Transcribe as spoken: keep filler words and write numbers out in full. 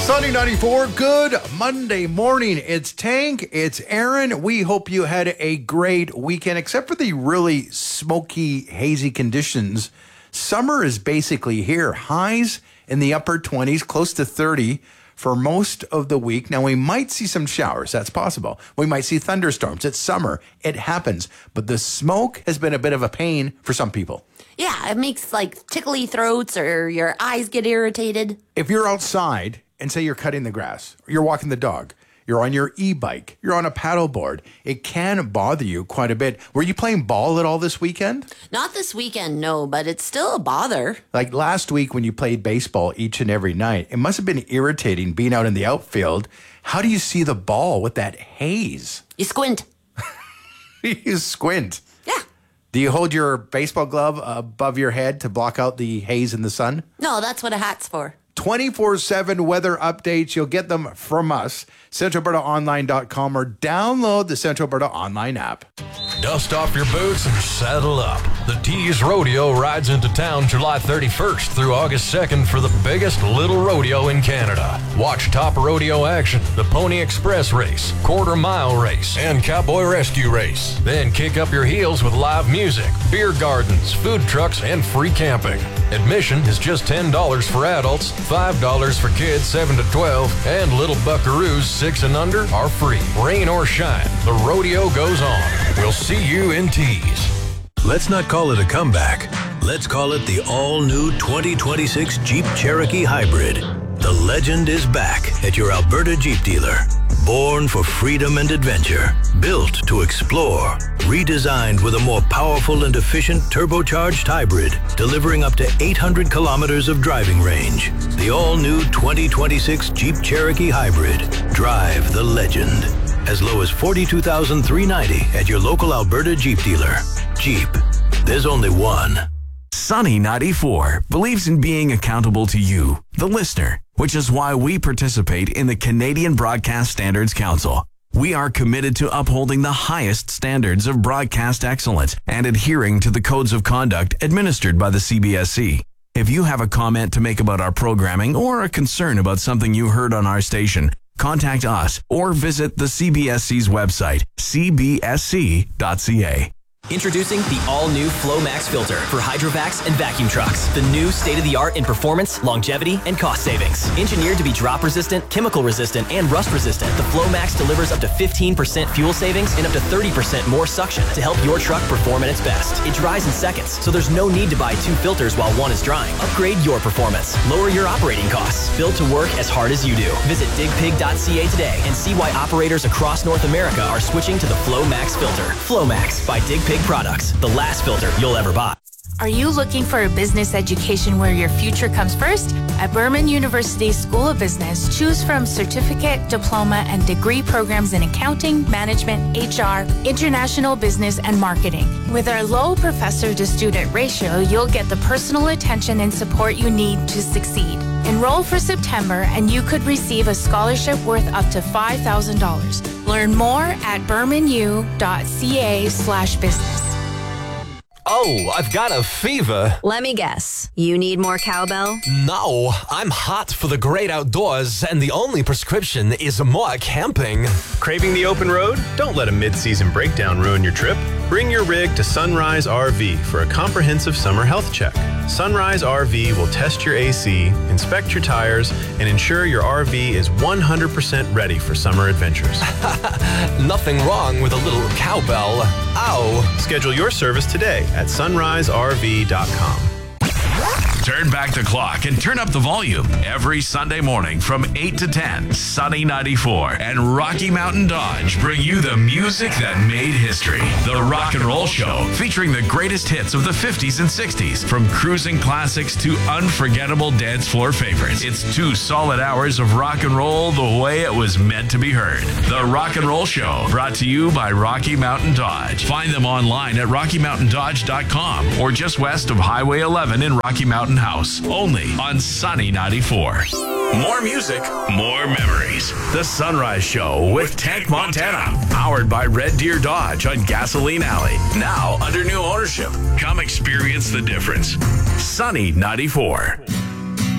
Sunny ninety-four, good Monday morning. It's Tank, it's Aaron. We hope you had a great weekend, except for the really smoky, hazy conditions. Summer is basically here. Highs in the upper twenties, close to thirty for most of the week. Now, we might see some showers. That's possible. We might see thunderstorms. It's summer. It happens. But the smoke has been a bit of a pain for some people. Yeah, it makes like tickly throats or your eyes get irritated. If you're outside and say you're cutting the grass, or you're walking the dog, you're on your e-bike, you're on a paddleboard, it can bother you quite a bit. Were you playing ball at all this weekend? Not this weekend, no, but it's still a bother. Like last week when you played baseball each and every night, it must have been irritating being out in the outfield. How do you see the ball with that haze? You squint. You squint. Yeah. Do you hold your baseball glove above your head to block out the haze in the sun? No, that's what a hat's for. twenty-four seven weather updates. You'll get them from us, central alberta online dot com, or download the Central Alberta Online app. Dust off your boots and saddle up. The Tees Rodeo rides into town July thirty-first through August second for the biggest little rodeo in Canada. Watch top rodeo action, the Pony Express race, quarter mile race, and cowboy rescue race. Then kick up your heels with live music, beer gardens, food trucks, and free camping. Admission is just ten dollars for adults, five dollars for kids seven to twelve, and little buckaroos six and under are free. Rain or shine, the rodeo goes on. We'll see you in Tees. Let's not call it a comeback. Let's call it the all-new twenty twenty-six Jeep Cherokee Hybrid. The legend is back at your Alberta Jeep dealer. Born for freedom and adventure, built to explore, redesigned with a more powerful and efficient turbocharged hybrid, delivering up to eight hundred kilometers of driving range. The all-new twenty twenty-six Jeep Cherokee Hybrid. Drive the legend. As low as forty-two thousand three hundred ninety dollars at your local Alberta Jeep dealer. Jeep. There's only one. Sunny ninety-four believes in being accountable to you, the listener, which is why we participate in the Canadian Broadcast Standards Council. We are committed to upholding the highest standards of broadcast excellence and adhering to the codes of conduct administered by the C B S C. If you have a comment to make about our programming or a concern about something you heard on our station, contact us or visit the C B S C's website, c b s c dot c a. Introducing the all-new FlowMax filter for hydrovacs and vacuum trucks. The new state-of-the-art in performance, longevity, and cost savings. Engineered to be drop-resistant, chemical-resistant, and rust-resistant, the FlowMax delivers up to fifteen percent fuel savings and up to thirty percent more suction to help your truck perform at its best. It dries in seconds, so there's no need to buy two filters while one is drying. Upgrade your performance. Lower your operating costs. Built to work as hard as you do. Visit dig pig dot c a today and see why operators across North America are switching to the FlowMax filter. FlowMax by Dig Pig Products, the last filter you'll ever buy. Are you looking for a business education where your future comes first? At Burman University School of Business, choose from certificate, diploma, and degree programs in accounting, management, H R, international business, and marketing. With our low professor-to-student ratio, you'll get the personal attention and support you need to succeed. Enroll for September, and you could receive a scholarship worth up to five thousand dollars. Learn more at burmanu dot c a slash business. Oh, I've got a fever. Let me guess. You need more cowbell? No, I'm hot for the great outdoors, and the only prescription is more camping. Craving the open road? Don't let a mid-season breakdown ruin your trip. Bring your rig to Sunrise R V for a comprehensive summer health check. Sunrise R V will test your A C, inspect your tires, and ensure your R V is one hundred percent ready for summer adventures. Nothing wrong with a little cowbell. Ow. Schedule your service today at sunrise r v dot com. Turn back the clock and turn up the volume every Sunday morning from eight to ten. Sunny ninety-four and Rocky Mountain Dodge bring you the music that made history. The Rock and Roll Show, featuring the greatest hits of the fifties and sixties, from cruising classics to unforgettable dance floor favorites. It's two solid hours of rock and roll the way it was meant to be heard. The Rock and Roll Show, brought to you by Rocky Mountain Dodge. Find them online at rocky mountain dodge dot com or just west of Highway eleven in Rocky Mountain House, only on Sunny ninety-four. More music, more memories. The Sunrise Show with Tank Montana, powered by Red Deer Dodge on Gasoline Alley. Now under new ownership. Come experience the difference. Sunny ninety-four.